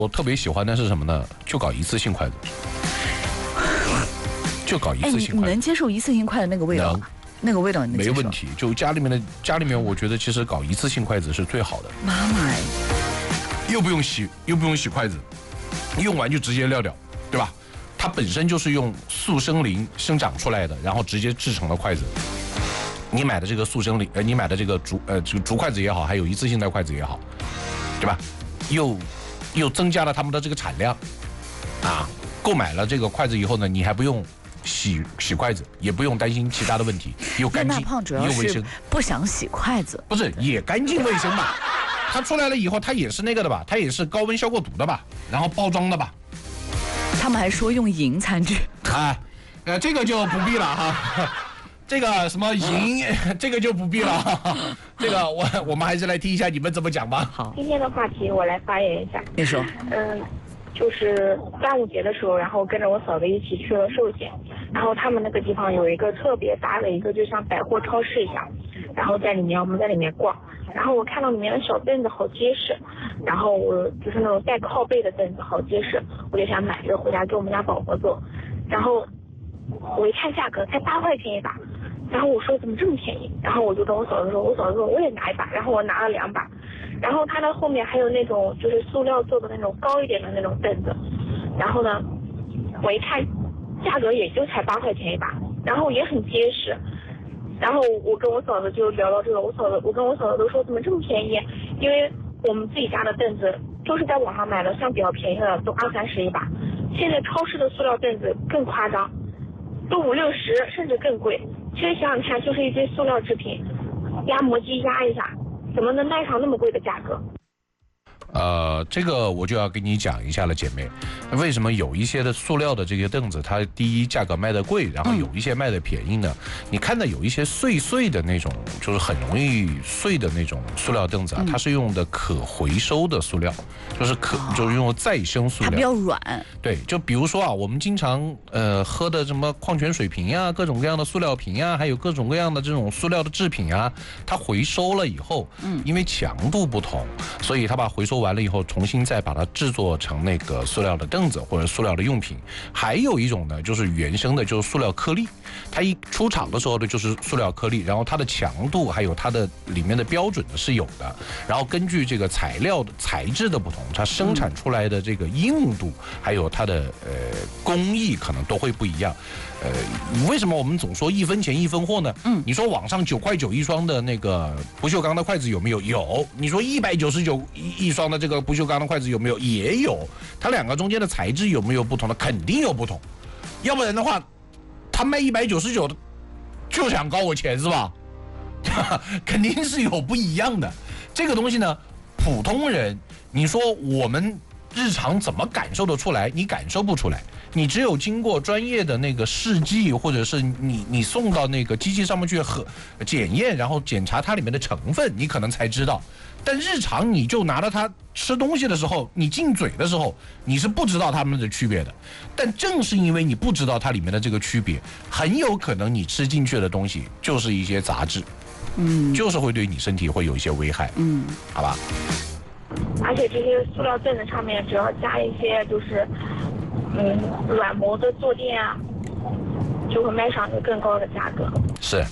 我特别喜欢的是什么呢？就搞一次性筷子，就搞一次性筷子。 你能接受一次性筷子那个味道吗？那个味道你能接受？ 没问题。就家里面，我觉得其实搞一次性筷子是最好的。 妈妈哎， 又不用洗筷子，用完就直接撂掉，对吧？它本身就是用速生灵生长出来的，然后直接制成了筷子。你买的这个速生灵，你买的这个竹筷子也好，还有一次性的筷子也好，对吧？又增加了他们的这个产量，啊，购买了这个筷子以后呢，你还不用洗筷子，也不用担心其他的问题，又干净又卫生。 不想洗筷子， 不是也干净卫生吧？它出来了以后，它也是那个的吧？它也是高温消过毒的吧？然后包装的吧？ 他们还说用银餐具啊，这个就不必了哈。这个什么银，这个就不必了。这个我们还是来听一下你们怎么讲吧。 好， 今天的话题我来发言一下。 你说。 就是端午节的时候，然后跟着我嫂子一起去了寿县，然后他们那个地方有一个特别大的一个就像百货超市一样，然后我们在里面逛，然后我看到里面的小凳子好结实，然后我就是那种带靠背的凳子好结实，我就想买着回家给我们家宝宝坐，然后我一看价格才8块钱一把，然后我说怎么这么便宜，然后我就跟我嫂子说，我也拿一把，然后我拿了2把。然后它的后面还有那种就是塑料做的那种高一点的那种凳子，然后呢，我一看价格也就才8块钱一把，然后也很结实，然后我跟我嫂子就聊到这个，我跟我嫂子都说怎么这么便宜，因为我们自己家的凳子就是在网上买的，像比较便宜的都20-30一把，现在超市的塑料凳子更夸张，都50-60甚至更贵。其实想想看，就是一堆塑料制品，压模机压一下。怎么能卖上那么贵的价格？ 这个我就要跟你讲一下了，姐妹，为什么有一些的塑料的这些凳子，它第一价格卖的贵，然后有一些卖的便宜呢？你看到有一些碎的那种，就是很容易碎的那种塑料凳子啊，它是用的可回收的塑料，就是用再生塑料， 它比较软。 对，就比如说啊，我们经常喝的什么矿泉水瓶呀，各种各样的塑料瓶呀，还有各种各样的这种塑料的制品啊，它回收了以后，因为强度不同，所以它把回收完了以后，重新再把它制作成那个塑料的凳子或者塑料的用品。还有一种呢，就是原生的，就是塑料颗粒。它一出厂的时候呢，就是塑料颗粒，然后它的强度还有它的里面的标准呢是有的。然后根据这个材料的材质的不同，它生产出来的这个硬度还有它的工艺可能都会不一样。为什么我们总说1分钱1分货呢？你说网上9块9一双的那个不锈钢的筷子有没有？有。你说199一双的这个不锈钢的筷子有没有？也有。它两个中间的材质有没有不同的？肯定有不同。要不然的话，他卖199的，就想高我钱是吧？肯定是有不一样的。这个东西呢，普通人，你说我们日常怎么感受得出来？你感受不出来。你只有经过专业的那个试剂，或者是你送到那个机器上面去检验，然后检查它里面的成分，你可能才知道。但日常你就拿着它吃东西的时候，你进嘴的时候，你是不知道它们的区别的。但正是因为你不知道它里面的这个区别，很有可能你吃进去的东西就是一些杂质，就是会对你身体会有一些危害，好吧？ 而且这些塑料凳子上面只要加一些就是软膜的坐垫啊，就会卖上一个更高的价格。 是。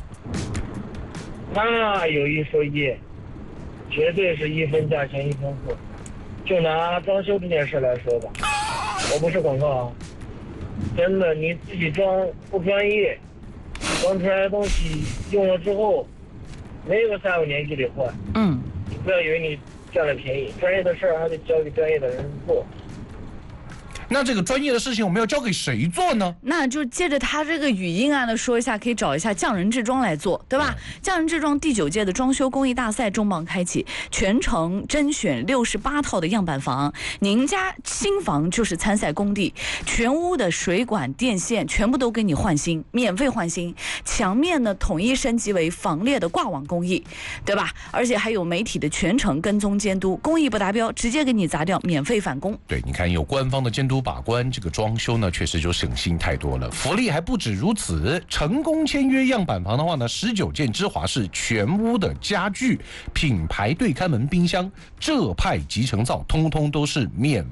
那有一说一，绝对是1分价钱1分货。就拿装修这件事来说吧，我不是广告啊，真的你自己装不专业，装出来的东西用了之后，没个3-5年就得换。你不要以为你占了便宜，专业的事儿还得交给专业的人做。 那这个专业的事情我们要交给谁做呢？ 那就借着他这个语音啊呢说一下，可以找一下匠人制装来做，对吧？匠人制装第9届的装修工艺大赛重磅开启，全程甄选68套的样板房，您家新房就是参赛工地，全屋的水管电线全部都给你换新，免费换新，墙面呢统一升级为防裂的挂网工艺，对吧？而且还有媒体的全程跟踪监督，工艺不达标直接给你砸掉，免费返工。 对，你看有官方的监督把关，这个装修呢确实就省心太多了。福利还不止如此，成功签约样板房的话呢，19件芝华士全屋的家具、品牌对开门、冰箱、浙派集成灶，通通都是免